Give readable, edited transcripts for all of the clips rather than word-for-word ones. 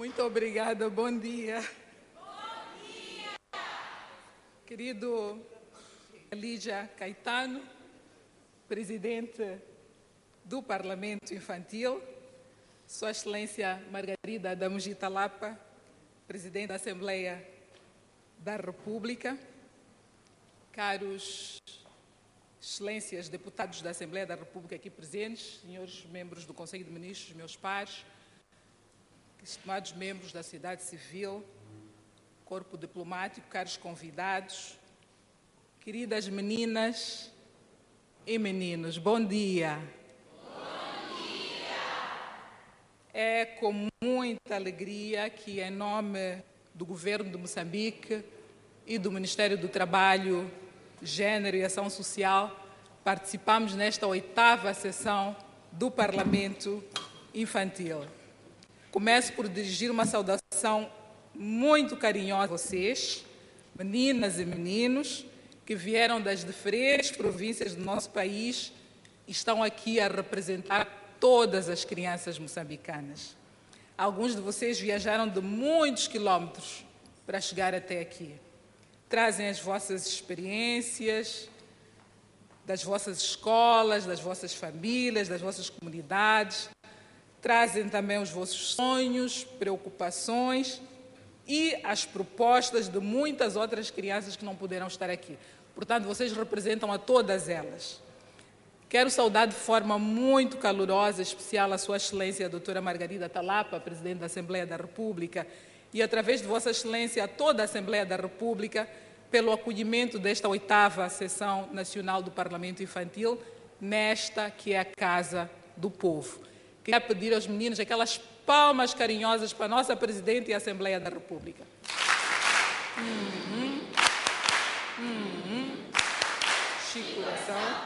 Muito obrigada, bom dia. Bom dia! Querido Lígia Caetano, presidente do Parlamento Infantil, Sua Excelência Margarida Adamuji Talapa, presidente da Assembleia da República, caros excelências, deputados da Assembleia da República aqui presentes, senhores membros do Conselho de Ministros, meus pares, estimados membros da sociedade civil, corpo diplomático, caros convidados, queridas meninas e meninos, bom dia. Bom dia! É com muita alegria que, em nome do Governo de Moçambique e do Ministério do Trabalho, Gênero e Ação Social, participamos nesta 8ª sessão do Parlamento Infantil. Começo por dirigir uma saudação muito carinhosa a vocês, meninas e meninos, que vieram das diferentes províncias do nosso país e estão aqui a representar todas as crianças moçambicanas. Alguns de vocês viajaram de muitos quilómetros para chegar até aqui. Trazem as vossas experiências, das vossas escolas, das vossas famílias, das vossas comunidades, trazem também os vossos sonhos, preocupações e as propostas de muitas outras crianças que não puderam estar aqui. Portanto, vocês representam a todas elas. Quero saudar de forma muito calorosa, especial, a Sua Excelência a doutora Margarida Talapa, presidente da Assembleia da República, e através de Vossa Excelência a toda a Assembleia da República, pelo acolhimento desta 8ª sessão nacional do Parlamento Infantil, nesta que é a Casa do Povo. Queria pedir aos meninos aquelas palmas carinhosas para a nossa Presidente e a Assembleia da República. Chico coração.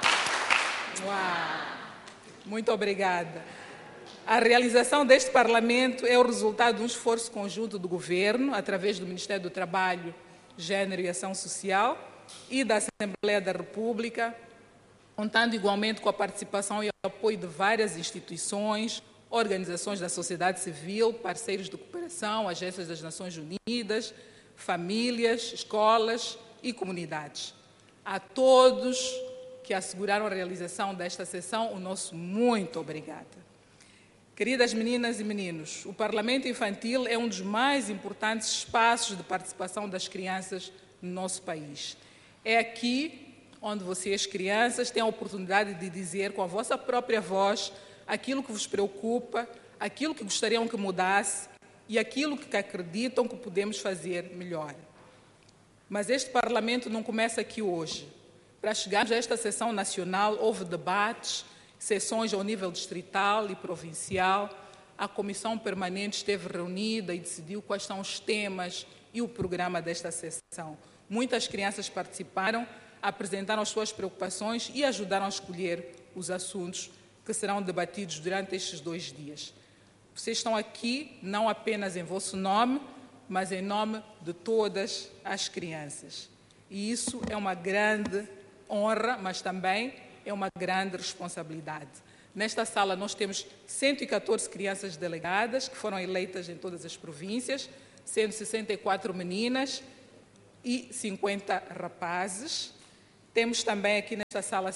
Uau! Muito obrigada. A realização deste Parlamento é o resultado de um esforço conjunto do Governo, através do Ministério do Trabalho, Gênero e Ação Social e da Assembleia da República, contando igualmente com a participação e apoio de várias instituições, organizações da sociedade civil, parceiros de cooperação, agências das Nações Unidas, famílias, escolas e comunidades. A todos que asseguraram a realização desta sessão, o nosso muito obrigada. Queridas meninas e meninos, o Parlamento Infantil é um dos mais importantes espaços de participação das crianças no nosso país. É aqui onde vocês, crianças, têm a oportunidade de dizer com a vossa própria voz aquilo que vos preocupa, aquilo que gostariam que mudasse e aquilo que acreditam que podemos fazer melhor. Mas este Parlamento não começa aqui hoje. Para chegarmos a esta sessão nacional, houve debates, sessões ao nível distrital e provincial. A Comissão Permanente esteve reunida e decidiu quais são os temas e o programa desta sessão. Muitas crianças participaram, apresentaram as suas preocupações e ajudaram a escolher os assuntos que serão debatidos durante estes 2 dias. Vocês estão aqui não apenas em vosso nome, mas em nome de todas as crianças. E isso é uma grande honra, mas também é uma grande responsabilidade. Nesta sala nós temos 114 crianças delegadas que foram eleitas em todas as províncias, sendo 64 meninas e 50 rapazes. Temos também aqui nesta sala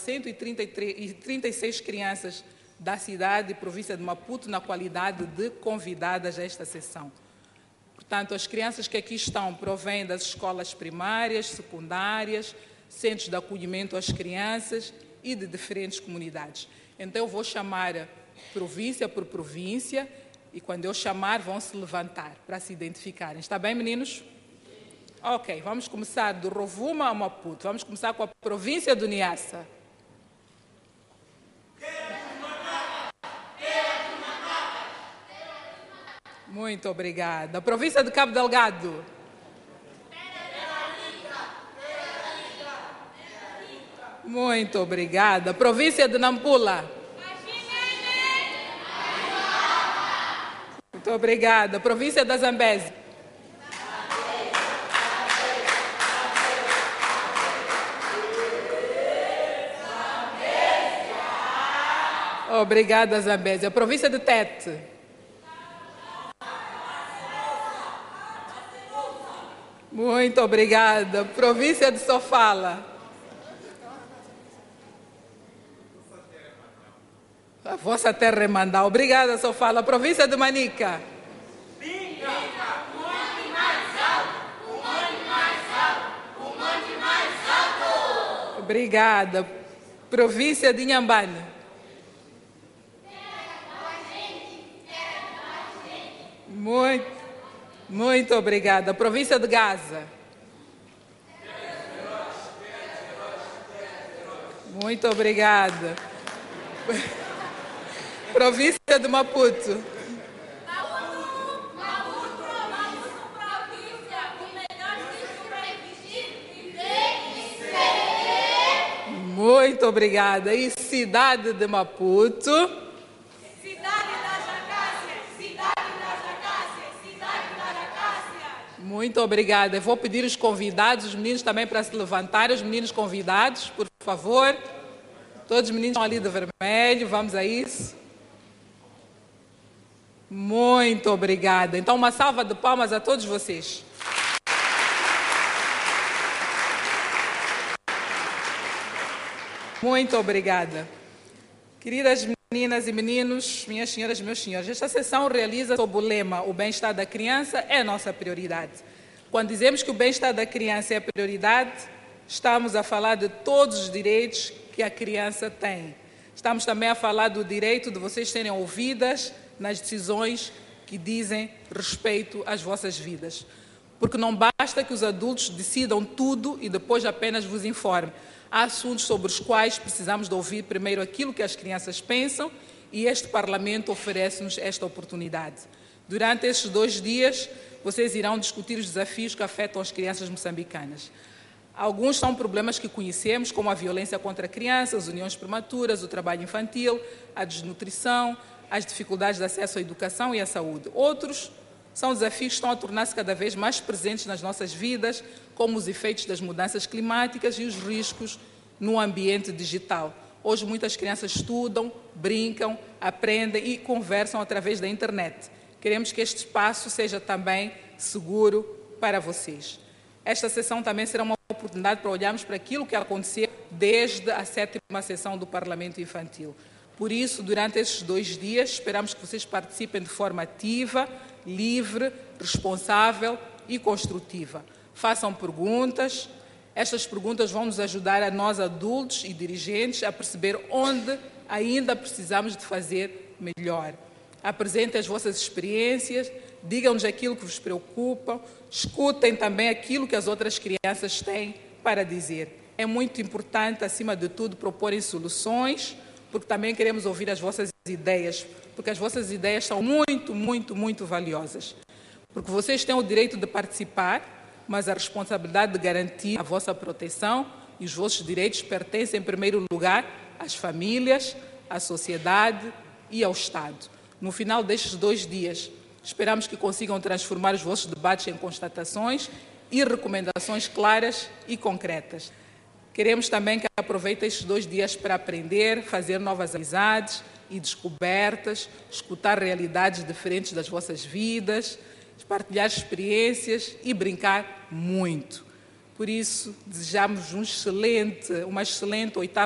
136 crianças da cidade e província de Maputo na qualidade de convidadas a esta sessão. Portanto, as crianças que aqui estão provêm das escolas primárias, secundárias, centros de acolhimento às crianças e de diferentes comunidades. Então, eu vou chamar província por província e, quando eu chamar, vão se levantar para se identificarem. Está bem, meninos? Ok, vamos começar do Rovuma a Maputo. Vamos começar com a província do Niassa. Muito obrigada. A província de Cabo Delgado. Muito obrigada. A província de Nampula. Muito obrigada. A província da Zambésia. Obrigada, Zambésia. A província de Tete. Muito obrigada. Província de Sofala. A vossa terra é Mandau. Obrigada, Sofala. Província de Manica. Obrigada. Província de Inhambane. Muito obrigada. Província de Gaza. Muito obrigada. Província de Maputo. Muito obrigada. E cidade de Maputo. Cidade das Acácias, cidade das Acácias, cidade das Acácias. Muito obrigada. Eu vou pedir os convidados, os meninos também para se levantarem, os meninos convidados, por favor. Todos os meninos estão ali de vermelho, vamos a isso. Muito obrigada. Então, uma salva de palmas a todos vocês. Muito obrigada. Queridas meninas e meninos, minhas senhoras e meus senhores, esta sessão realiza sob o lema "O bem-estar da criança é a nossa prioridade". Quando dizemos que o bem-estar da criança é a prioridade, estamos a falar de todos os direitos que a criança tem. Estamos também a falar do direito de vocês serem ouvidas nas decisões que dizem respeito às vossas vidas. Porque não basta que os adultos decidam tudo e depois apenas vos informem. Há assuntos sobre os quais precisamos de ouvir primeiro aquilo que as crianças pensam e este Parlamento oferece-nos esta oportunidade. Durante estes 2 dias, vocês irão discutir os desafios que afetam as crianças moçambicanas. Alguns são problemas que conhecemos, como a violência contra crianças, as uniões prematuras, o trabalho infantil, a desnutrição, as dificuldades de acesso à educação e à saúde. Outros são desafios que estão a tornar-se cada vez mais presentes nas nossas vidas, como os efeitos das mudanças climáticas e os riscos no ambiente digital. Hoje muitas crianças estudam, brincam, aprendem e conversam através da internet. Queremos que este espaço seja também seguro para vocês. Esta sessão também será uma oportunidade para olharmos para aquilo que aconteceu desde a 7ª sessão do Parlamento Infantil. Por isso, durante estes 2 dias, esperamos que vocês participem de forma ativa, livre, responsável e construtiva. Façam perguntas. Estas perguntas vão nos ajudar a nós, adultos e dirigentes, a perceber onde ainda precisamos de fazer melhor. Apresentem as vossas experiências, digam-nos aquilo que vos preocupa, escutem também aquilo que as outras crianças têm para dizer. É muito importante, acima de tudo, proporem soluções, porque também queremos ouvir as vossas ideias, porque as vossas ideias são muito valiosas. Porque vocês têm o direito de participar, mas a responsabilidade de garantir a vossa proteção e os vossos direitos pertencem, em primeiro lugar, às famílias, à sociedade e ao Estado. No final destes 2 dias, esperamos que consigam transformar os vossos debates em constatações e recomendações claras e concretas. Queremos também que aproveitem estes 2 dias para aprender, fazer novas amizades e descobertas, escutar realidades diferentes das vossas vidas, partilhar experiências e brincar muito. Por isso, desejamos uma excelente 8ª